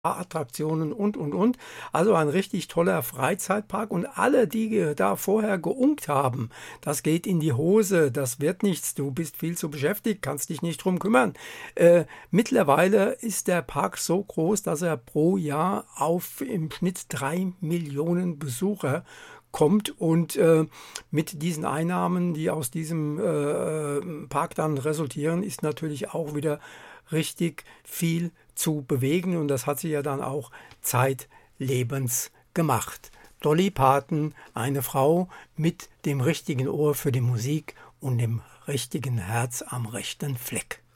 Attraktionen und. Also ein richtig toller Freizeitpark und alle, die da vorher geunkt haben, das geht in die Hose, das wird nichts, du bist viel zu beschäftigt, kannst dich nicht drum kümmern. Mittlerweile ist der Park so groß, dass er pro Jahr auf im Schnitt 3 Millionen Besucher kommt und mit diesen Einnahmen, die aus diesem Park dann resultieren, ist natürlich auch wieder richtig viel zu bewegen und das hat sie ja dann auch zeitlebens gemacht. Dolly Parton, eine Frau mit dem richtigen Ohr für die Musik und dem richtigen Herz am rechten Fleck.